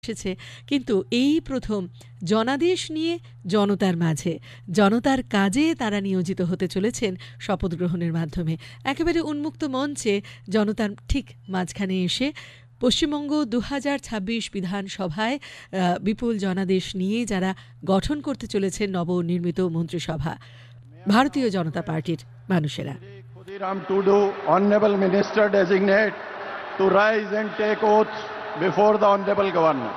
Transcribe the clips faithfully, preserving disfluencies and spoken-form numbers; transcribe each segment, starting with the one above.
এসেছে কিন্তু এই প্রথম জনাদেশ নিয়ে জনতার মাঝে জনতার কাজে তারা নিয়োজিত হতে চলেছেন শপথ গ্রহণের মাধ্যমে একেবারে উন্মুক্ত মঞ্চে জনতার ঠিক মাঝখানে এসে পশ্চিমবঙ্গ দু হাজার ছাব্বিশ বিধানসভায় বিপুল জনাদেশ নিয়ে যারা গঠন করতে চলেছেন নবনির্মিত মন্ত্রিসভা ভারতীয় জনতা পার্টির মানুষেরা Khudiram Tudu, Honorable Minister Designate, to rise and take oath before the Honorable Governor.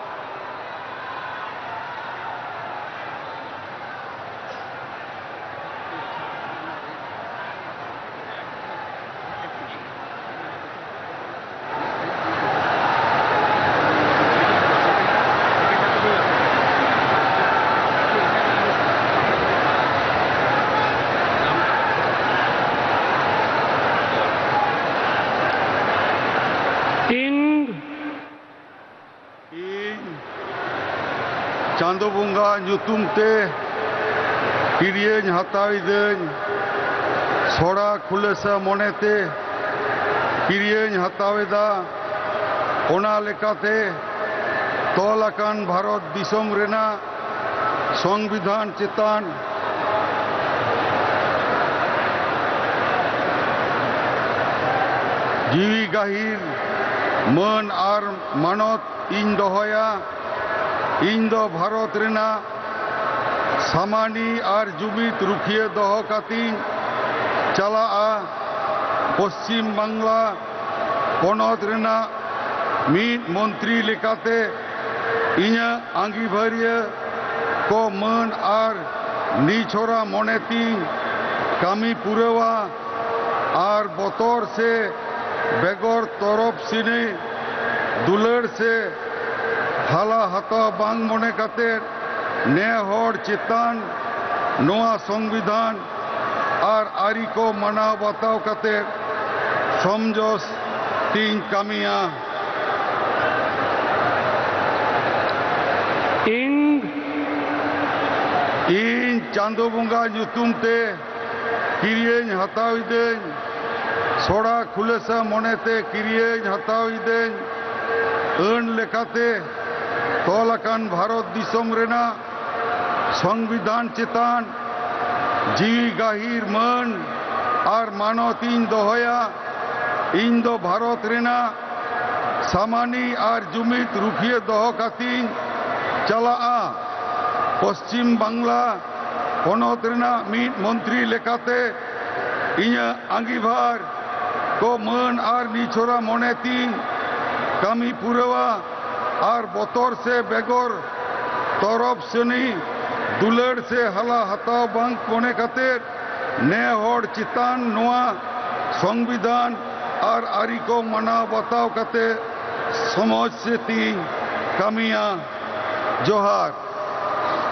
Chando Bunga ᱧᱩᱛᱩᱢ ᱛᱮ ᱠᱤᱨᱤᱭᱟᱹᱧ ᱦᱟᱛᱟᱣᱤᱫᱟᱹᱧ ᱥᱚᱲᱟ ᱠᱷᱩᱞᱟᱹᱥᱟ ᱢᱚᱱᱮᱛᱮ ᱠᱤᱨᱤᱭᱟᱹᱧ ᱦᱟᱛᱟᱣᱮᱫᱟ ᱚᱱᱟ ᱞᱮᱠᱟᱛᱮ ᱛᱚᱞ ᱟᱠᱟᱱ ᱵᱷᱟᱨᱚᱛ ᱫᱤᱥᱚᱢ ᱨᱮᱱᱟᱜ ᱥᱚᱝᱵᱤᱫᱷᱟᱱ ᱪᱮᱛᱟᱱ ᱡᱤᱣᱤ ᱜᱟᱹᱦᱤᱨ ᱢᱟᱹᱱ ᱟᱨ ᱢᱟᱱᱚᱛ ᱤᱧ ᱫᱚᱦᱚᱭᱟ ᱤᱧ ᱫᱚ ᱵᱷᱟᱨᱚᱛ ᱨᱮᱱᱟᱜ ᱥᱟᱢᱟᱱᱤ ᱟᱨ ᱡᱩᱢᱤᱫ ᱨᱩᱠᱷᱤᱭᱟᱹ ᱫᱚᱦᱚ ᱠᱟᱛᱮᱧ ᱪᱟᱞᱟᱜᱼᱟ ᱯᱚᱥᱪᱤᱢ ᱵᱟᱝᱞᱟ ᱯᱚᱱᱚᱛ ᱨᱮᱱᱟᱜ ᱢᱤᱫ ᱢᱚᱱᱛᱨᱤ ᱞᱮᱠᱟᱛᱮ ᱤᱧᱟᱹᱜ ᱟᱸᱜᱤᱵᱷᱟᱹᱨᱤᱭᱟᱹ ᱠᱚ ᱢᱟᱹᱱ ᱟᱨ ᱱᱤᱪᱷᱚᱨᱟ ᱢᱚᱱᱮᱛᱤᱧ ᱠᱟᱹᱢᱤ ᱯᱩᱨᱟᱹᱣᱟ ᱟᱨ ᱵᱚᱛᱚᱨ ᱥᱮ ᱵᱮᱜᱚᱨ ᱛᱚᱨᱚᱯ ᱥᱤᱱᱤ ᱫᱩᱞᱟᱹᱲ ᱥᱮ हाला हताव बांग मने काते ने हर चेतान नोआ संविधान और आरी को मनाव बताव काते समझोस तीन कामिया इन इन चांदो बुंगा ᱧᱩᱛᱩᱢ ᱛᱮ ᱠᱤᱨᱤᱭᱟᱹᱧ ᱦᱟᱛᱟᱣᱤᱫᱟᱹᱧ ᱥᱚᱲᱟ ᱠᱷᱩᱞᱟᱹᱥᱟ ᱢᱚᱱᱮᱛᱮ ᱠᱤᱨᱤᱭᱟᱹᱧ ᱦᱟᱛᱟᱣᱤᱫᱟᱹᱧ ᱟᱹᱱ ᱞᱮᱠᱟᱛᱮ तोलाकान भारत दिसोम रेना संविधान चेतान जीवी गाहिर मन और मानत इन दोहया इन दो भारत रेना सामानी और जुमिद रुखिए दोह कातीन चलाआ पश्चिम बांग्ला पनत रेना मीद मंत्री लेकाते इña आंगिभार को मन और निछोरा मनेतीन कामी पुरवा और बतर से बेगर तरफ सनी दुलड़ से हाला हताव बांग मने काते ने हर चितान नोआ संविधान और आरी को मना बताव काते समझ से तीन कामिया जोहार।